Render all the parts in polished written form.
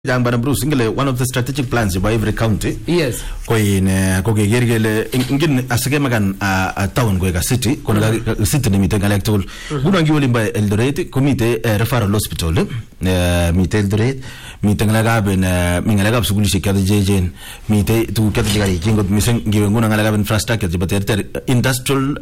Young Madam Bruce, one of the strategic plans by every county. Yes. Koin kogegergele ingin asegemagan a town goega city konaga city nimite electoral. Gunangi wolimba Eldoret komite referral hospital mite Eldoret mite ngalaga ben mingalagab suguli shikada jejen mite tu kata jigari jingot miseng giwenguna ngalaga infrastructure jibater industrial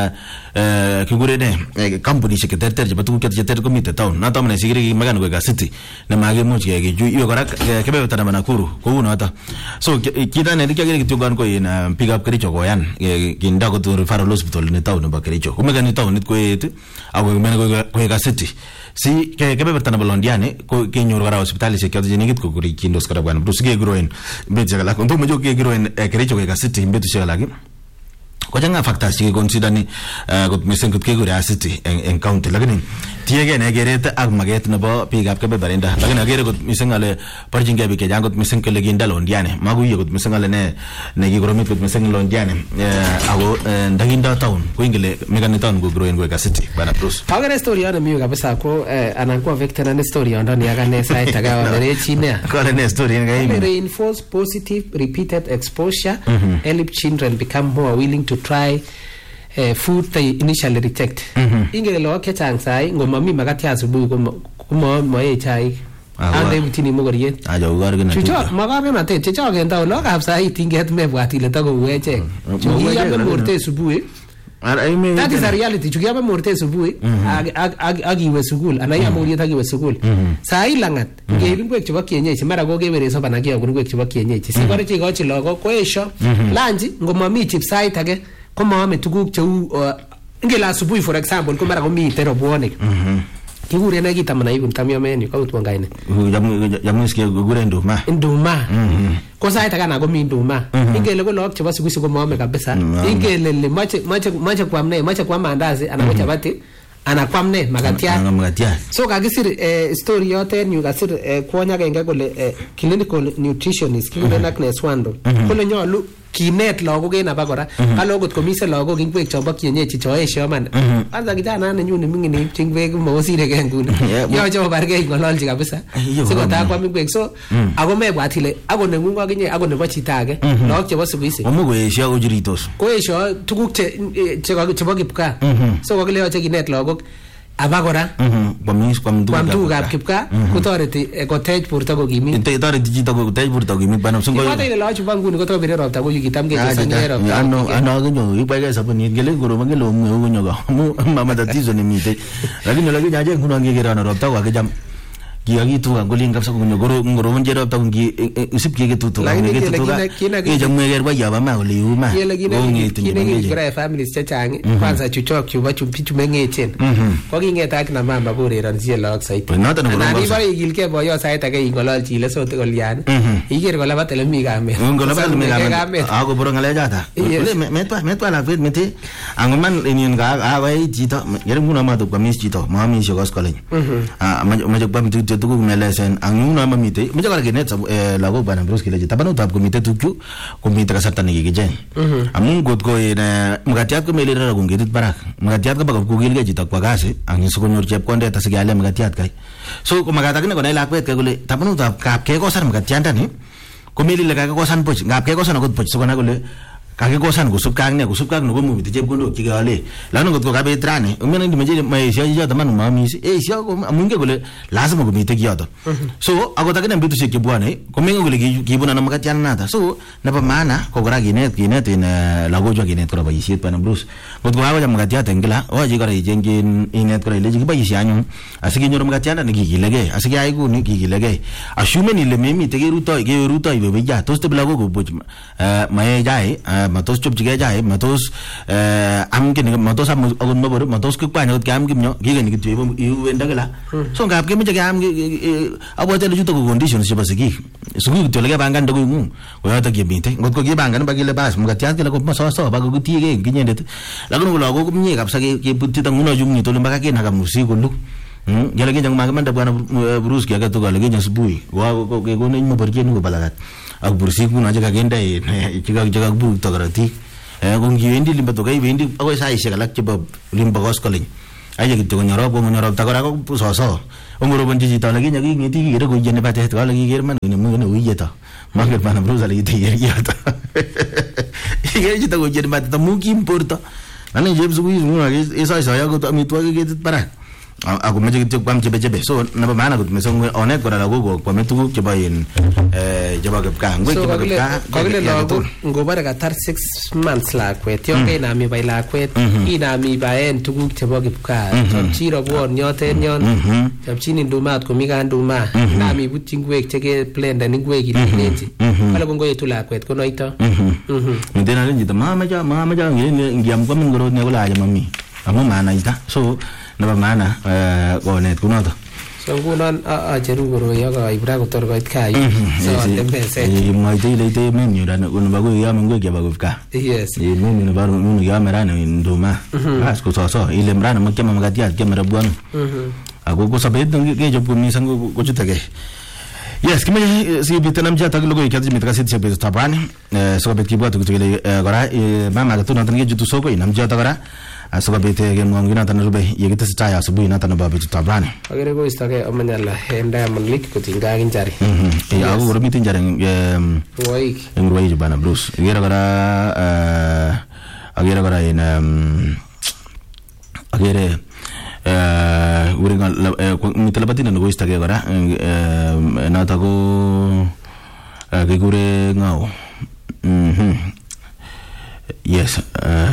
kigurene company shikata jibatu kata jeter komite town na tamne sigiri magan goega city na mage mochi ge kora kebe tana manakuru ko uno ata so kita ne dikya gere kitugan ko ina pick up kericho ko yan kinda ko to referral hospital ni town ba kericho kumega ni town ko et ago men ko ga city si kebe tana balondiane ko kenyor gara hospital se kya jeni git ko guri kindos kara bana bruce ge groen be jagala ko mo jo ge groen kericho ko ga city mbetu shagala gi ko janga factors ki consider ni got misen got ke guri city en county lagini tiege ne gereta ag maget no bo pigap ke bebarenda lagini agere got misen ale parjinga be ke jangot misen ke leginda londiane magu ye got misen ale ne gi gromit got misen londiane ago ndaginda town ko ingile megani town go groen go city bana plus agere story ana miyo kabisa ko anakuwa vector na story ndani ya kana site tagawa ne china ko ne story ngai reinforce positive repeated exposure help children become more willing to try food they initially reject. Ingele lo kechang sai ngoma mi magati asubuhi kuma moye chai. Ande mtini mogoriye. Ajo ugargena. Chucho magana te chucho genda lo ka sai tinget me bwati le tago weche. Chugia me morte asubuhi. That is a reality. Chugia me morte asubuhi agiwe sugul anaya moriye tagiwe sugul. Sai langat ngebi kwek chwa kienyeji mara go gebere so banagia kwek chwa kienyeji. Sibare chigochi logo kwesho lanji ngoma mi chip sai tage koma ame tuguk cheu ingela asubuhi for example ko mara ko mi tero buone kigure na gita mana ibun tamyo meni ko utwanga ine jamuske gure nduma ko sai taka na ko mi nduma ingele ko lok chaba sikusi ko mame kabisa ingele le mache kwa mandazi ana chabati ana kwamne magatia so kagisir story yote nyu gasir kwonya genge kole clinical nutritionist kigure na Agnes Wando kole nyolu kinet lagok en abakora kalogot komise lagok ingwek chobo kienyeji choesho man anza kijana ne nyune mingine ingwek mosire ke nguni yo chobo barge ngololji kabisa siko ta kwa ingwek so ago mebwatile ago nengungo aginye ago nebo chitage lagok chebo sikuisi amugo esho ojiritos ko esho tuguk chebo kipka so kokile yoche kinet lagok abakora kwam tuguk kipka kotoreti kotech borto kokimit toreti chito kotech borto kokimit bana sungo yo ile laachu banguni kotobire ropta ko yukitam kechesane ropta ano ginyo ibage sabuni gele goro mangelo unyo ga mama tatizo ni mite lakini lagi jaje nguno ngegera na ropta kwa kijam kiagi tu ngolin kapsa kunyo goro njero ropta kungi usip kige tutu ngege tutu ke jamweger ba yaba ma oli uma ngiti gra families chachang kwanza chuchok chuba chumpichu mengechen ko kingeta ak na mama boreran sie lok saiti noto no goro ba igilke boyo saita ke ingolol chile sote kolyan iger kola batele mi game ngola batele mi game ago boro ngale jata metwa la vet mete angoman inin ga awai jito yere nguna ma to kamis jito mami shogos koleng ma jokbam tugu melesen anguna mamite mujagara genet lago bana bros kile tabanu tab komite tukyu komite kasarta ni gigen amun got ko ina mugatiat ko melera ko ngedit barak mugatiat ko bagab kugil ge jita kwa gase angin so konyor chep konde tasigale mugatiat kai so ko magata ne ko nai lakwet ka gole tabanu tab kap ke ko sar mugatiat ni ko meli le ka ko san poch ngap ke ko san ko poch so na gole kage kosan gusup kang no ko mu bite kondo kigale lano got ko gabe trane umena ndi meje mai sia ja taman mami sia ko amunge gole lazima ko bite giyoto so ago takene bitu se kibwane ko mengo gole kibuna na makatiana nata so na pa mana ko gra ginet in lago jo ginet ko ba yisiet pana blues got ko hawa makatia tengela o ji gara jengin inet ko ile ji ba yisi anyu asigi nyoro makatiana ni gigilege asigi ai ku ni gigilege ashume ni le memi te ruto ibe be ja to ste blago ko buj mai jai matos chup jige jae matos amke ni matos am agun mabor matos ku pa nyot kam gimnyo gigen ni tu yu wenda gala so ngap ke mje am abote le juto ko conditions se basigi sugu to le bangan dogu mu ko yata ke binte ngot ko ge bangan bagile bas mga tiat ke ko so ba ko ti ge ginyendet la ko lo ko mnye kap sa ke putti ta nguno jumni to le mbaka ke na kam musigo lu jale ge jang magmanda bwana bruce ke ga to ga le ge jasbui wa ko ke ko ni mo borje ni ko balagat ak bursi ku na jaga genda jaga bu to garati ko ngi wendi limba to gai wendi ago sai se galak ke limba gos koling aje kityo konyorop takora ko soso ongorobonji chito lakinye kingeti kikere koyene batet kale kiker man ne uyeto market bana bruza likiyer yato kikere chito koyene batet amu kimporto nani jebsu kuizu isa ya ko amitwogik ketit barak ako meje kityo kwam chebe so naba maana kot mesong onet kora lagogo kwam tuguk chebo in chebo kipkaa ngwe chebo kipkaa kokile lago ngobare katar 6 months lakwet yonge inami bai lakwet inami baen tuguk chebo kipkaa chopchi robwon nyoten yon chopchi ndumat komika nduma inami butchi ngwek cheke blender ngwek ilineti kale kongoyetu lakwet konoito mtena lenjita mama ngiam kwam ngoro ne kula mami amu maana ita so naba maana konet kunoto so ngunon acheru koroi akaibra kotor koit kai so tembese moite ile menu dan unaba ko yam ngwe ke bagufka yes menu ne baru menu ya merana nduma as ko so ile mrana makema magatia kemera bwana ako ko sabet ke job ko misang ko chutake yes kime si bitanam jata logo ikati mitakasit se tabani so bet kibwa tukile gora mama ga tunatan ke jutu soko inam jata gora asogabete ke mwangina tanarube yegite sitaya asubuhi na tanaba bitu tabani agere ko istake amanyala Diamond League kutinga ginjari ya go romi tinjari ngwai bana blues agera gara in agere uringa mitalapatina go istake gara nata go gigure ngao yes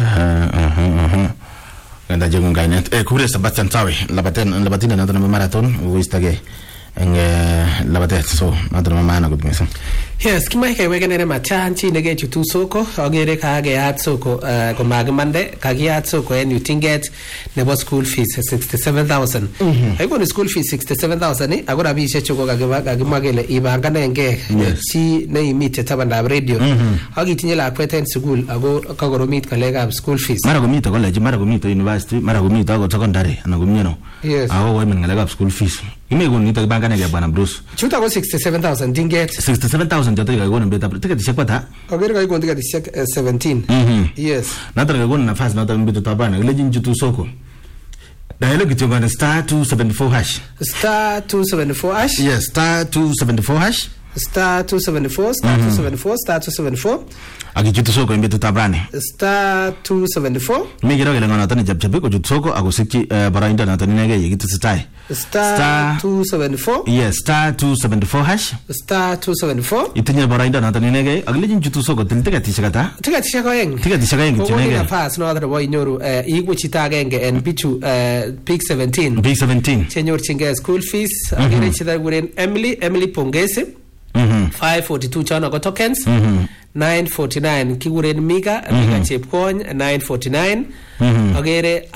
Ganda jagung kainet kure Sebastian Sawe labatin na tanong marathon uistage ang labatet so natong mamana gud mesa yes kimai kay wegen ere machanchi nege chutu soko agere kage at soko ko magmande kage at soko en utinget nebo school fees 67000 ay ko school fees 67000 agora bi shecho ko kage magele ibangane nge chi ne imite tabanda radio agitinye la kweten school ago kagoromit kalega school fees mara gomito college mara gomito university mara gomito ago secondary ana gomino yes ago women ngalega school fees imego nito bangane ke bana Bruce chuta ko 67000 dinget 67000 jote ka gona beta ticket sikwata agere ka gona ticket 17 yes nataka gona nafasi nataka mbitu tabana ile jinju soko dialogue itongana star 274 hash star 274 hash yes star 274 hash star 274 star 274 star 274 agijutu soko imbetu tabani star 274 migira gele ngana tani jabjabe ko jutu soko agosiki barainda na tani nege yigitu sitai star 274 yes star 274 hash star 274 itinya barainda na tani nege aglejin jutu soko tiga tishakata tiga tishakaeng tinege pass no other boy nyoru igwe chitagenge en bichu peak 17 chenyor chinge school fees agere chita guren Emily Pongese 542 chana ko tokens 949 kiguren Mika Chepkony 949 agere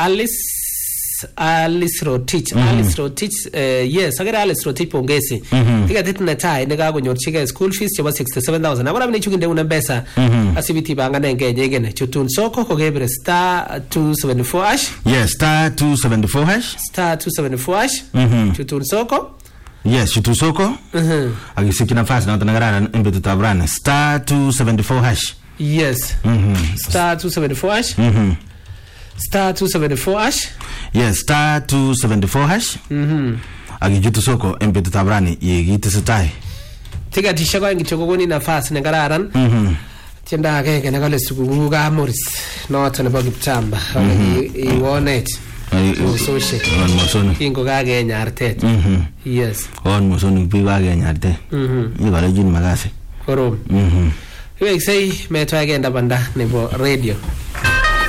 Alice Rotich yes agere Alice Rotich Pongesi tiga titna tai nega gonyor chiga school fees chaba 67000 abara mne chukinde una pesa asibiti bangane ngenye gene chutun soko ko gebre star 274 hash yes star 274 hash star 274 hash chutun soko yes chutu soko agisiki nafasi na tanagara imbetu tabrana star 274 hash yes star 274 hash star 274 hash yes star 274 hash agijutu soko imbetu tabrani yegite sitai tiga tishako ngichoko goni nafasi ngararan tienda agege nakale sukuga Morris not nebo Kipchamba iwonet on mosoni kingo kage nyartet yes on mosoni bi kage nyartet yigale jin magase korom sei metwa agenda banda nebo radio